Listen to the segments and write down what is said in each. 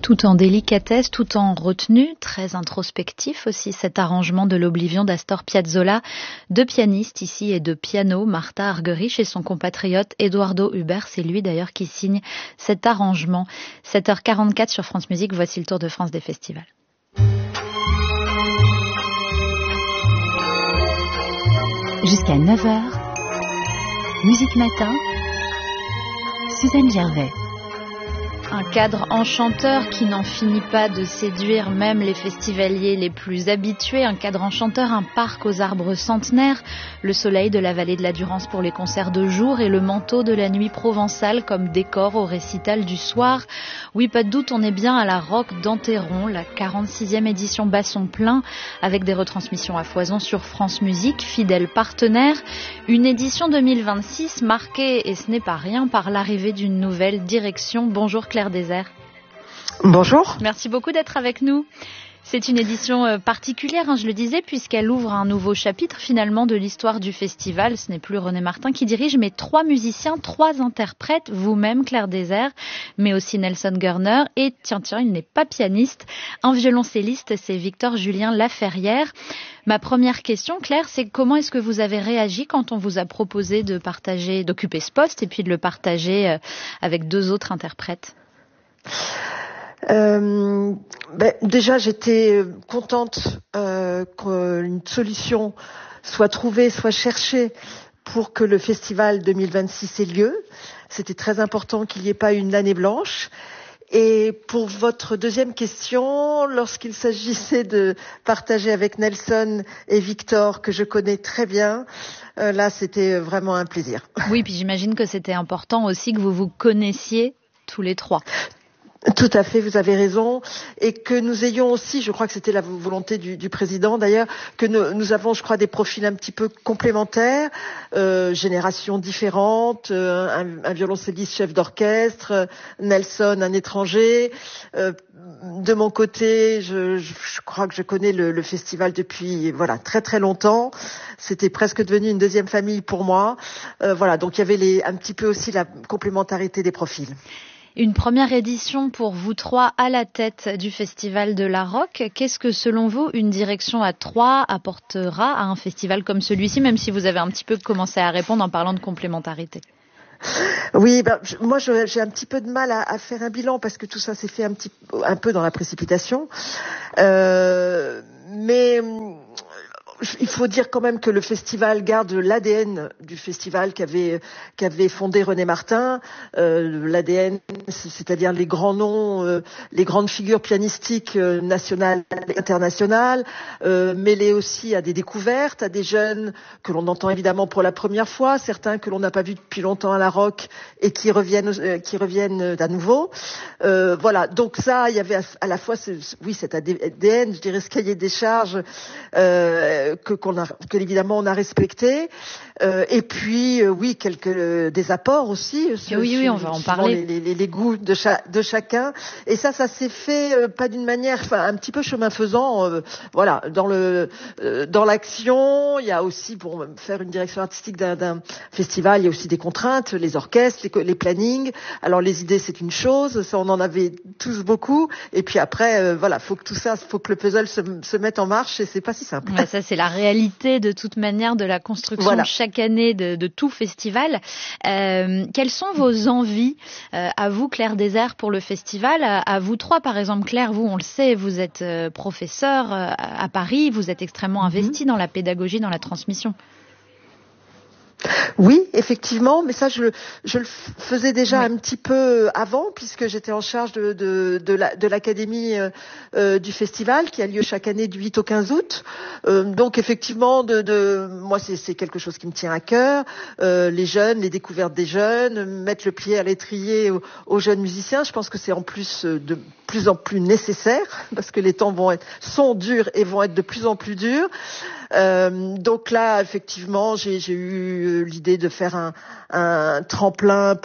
Tout en délicatesse, tout en retenue, très introspectif aussi cet arrangement de l'Oblivion d'Astor Piazzolla. Deux pianistes ici et deux pianos, Martha Argerich et son compatriote Eduardo Huber, c'est lui d'ailleurs qui signe cet arrangement. 7h44 sur France Musique, voici le Tour de France des festivals. Jusqu'à 9h, Musique Matin, Suzanne Gervais. Un cadre enchanteur qui n'en finit pas de séduire même les festivaliers les plus habitués. Un cadre enchanteur, un parc aux arbres centenaires, le soleil de la vallée de la Durance pour les concerts de jour et le manteau de la nuit provençale comme décor au récital du soir. Oui, pas de doute, on est bien à la Rock d'Enterron, la 46e édition bat son plein avec des retransmissions à foison sur France Musique, fidèle partenaire. Une édition 2026 marquée, et ce n'est pas rien, par l'arrivée d'une nouvelle direction. Bonjour Claire Désert. Bonjour. Merci beaucoup d'être avec nous. C'est une édition particulière, je le disais, puisqu'elle ouvre un nouveau chapitre finalement de l'histoire du festival. Ce n'est plus René Martin qui dirige, mais 3 musiciens, 3 interprètes, vous-même Claire Désert, mais aussi Nelson Gurner. Et tiens, il n'est pas pianiste, un violoncelliste, c'est Victor Julien Laferrière. Ma première question, Claire, c'est comment est-ce que vous avez réagi quand on vous a proposé de partager, d'occuper ce poste et puis de le partager avec 2 autres interprètes ? Déjà, j'étais contente qu'une solution soit trouvée, soit cherchée pour que le festival 2026 ait lieu. C'était très important qu'il n'y ait pas une année blanche. Et pour votre deuxième question, lorsqu'il s'agissait de partager avec Nelson et Victor, que je connais très bien, là, c'était vraiment un plaisir. Oui, puis j'imagine que c'était important aussi que vous vous connaissiez tous les 3. Tout à fait, vous avez raison, et que nous ayons aussi, je crois que c'était la volonté du président d'ailleurs, que nous avons, je crois, des profils un petit peu complémentaires, générations différentes, un violoncelliste chef d'orchestre, Nelson, un étranger. De mon côté, je crois que je connais le festival depuis très très longtemps. C'était presque devenu une deuxième famille pour moi. Donc il y avait un petit peu aussi la complémentarité des profils. Une première édition pour vous 3 à la tête du Festival de la Rock. Qu'est-ce que, selon vous, une direction à 3 apportera à un festival comme celui-ci, même si vous avez un petit peu commencé à répondre en parlant de complémentarité ? Oui, moi j'ai un petit peu de mal à faire un bilan parce que tout ça s'est fait un peu dans la précipitation. Mais il faut dire quand même que le festival garde l'ADN du festival qu'avait fondé René Martin, l'ADN, c'est-à-dire les grands noms, les grandes figures pianistiques nationales et internationales, mêlées aussi à des découvertes, à des jeunes que l'on entend évidemment pour la première fois, certains que l'on n'a pas vus depuis longtemps à la Rock et qui reviennent à nouveau. Donc ça, il y avait à la fois cet ADN, je dirais ce cahier des charges que évidemment on a respecté, et puis des apports aussi. Oui, on va en parler. Les goûts de chacun, et ça s'est fait pas d'une manière, un petit peu chemin faisant. Dans l'action, il y a aussi, pour faire une direction artistique d'un festival, il y a aussi des contraintes, les orchestres, les plannings. Alors les idées c'est une chose, ça on en avait tous beaucoup, et puis après faut que le puzzle se mette en marche, et c'est pas si simple. Ouais, ça c'est la réalité de toute manière de la construction chaque année de tout festival. Quelles sont vos envies à vous, Claire Désert, pour le festival, à vous 3 par exemple? Claire, vous, on le sait, vous êtes professeur à Paris, vous êtes extrêmement investi dans la pédagogie, dans la transmission. Oui, effectivement, mais ça je le faisais déjà un petit peu avant, puisque j'étais en charge de l'académie du festival qui a lieu chaque année du 8 au 15 août. Donc effectivement, moi c'est quelque chose qui me tient à cœur. Les jeunes, les découvertes des jeunes, mettre le pied à l'étrier aux jeunes musiciens. Je pense que c'est en plus de plus en plus nécessaire parce que les temps sont durs et vont être de plus en plus durs. Donc là, effectivement, j'ai eu l'idée de faire un tremplin pour les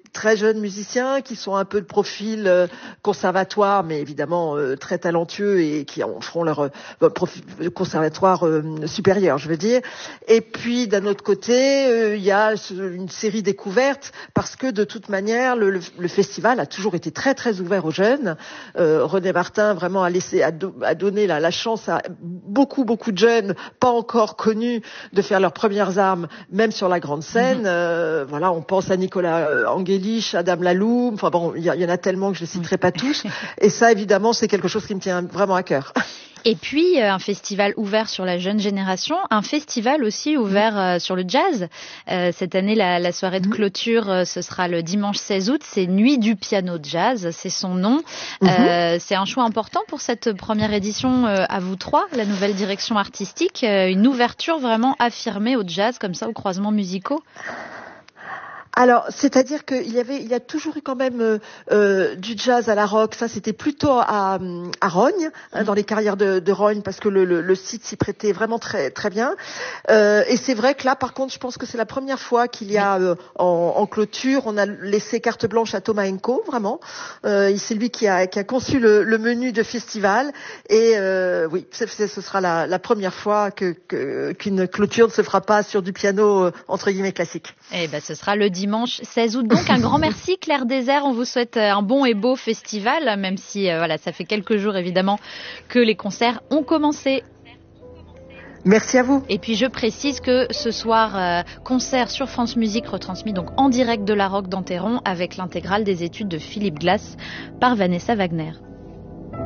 très jeunes musiciens qui sont un peu de profil conservatoire, mais évidemment très talentueux et qui en feront leur profil conservatoire supérieur, je veux dire. Et puis d'un autre côté, il y a une série découvertes parce que de toute manière, le festival a toujours été très très ouvert aux jeunes. René Martin vraiment a donné la chance à beaucoup de jeunes pas encore connus de faire leurs premières armes, même sur la grande scène. Voilà, on pense à Nicolas Angelich, Adam Laloum. Enfin bon, il y en a tellement que je ne les citerai pas tous. Et ça, évidemment, c'est quelque chose qui me tient vraiment à cœur. Et puis, un festival ouvert sur la jeune génération, un festival aussi ouvert sur le jazz. Cette année, la soirée de clôture, ce sera le dimanche 16 août. C'est Nuit du piano jazz, c'est son nom. C'est un choix important pour cette première édition à vous trois, la nouvelle direction artistique. Une ouverture vraiment affirmée au jazz, comme ça, aux croisements musicaux. Alors, c'est-à-dire qu'il y a toujours eu quand même du jazz à la rock. Ça, c'était plutôt à Rognes, dans les carrières de Rognes, parce que le site s'y prêtait vraiment très très bien. Et c'est vrai que là, par contre, je pense que c'est la première fois qu'il y a en clôture, on a laissé carte blanche à Thomas Henko, vraiment. C'est lui qui a conçu le menu de festival. Et oui, ce sera la première fois qu'une clôture ne se fera pas sur du piano entre guillemets classique. Eh ben, ce sera le dimanche 16 août. Donc, un grand merci, Claire Désert. On vous souhaite un bon et beau festival, même si, voilà, ça fait quelques jours, évidemment, que les concerts ont commencé. Merci à vous. Et puis, je précise que ce soir, concert sur France Musique retransmis donc en direct de la Roque d'Enterron avec l'intégrale des études de Philippe Glass par Vanessa Wagner.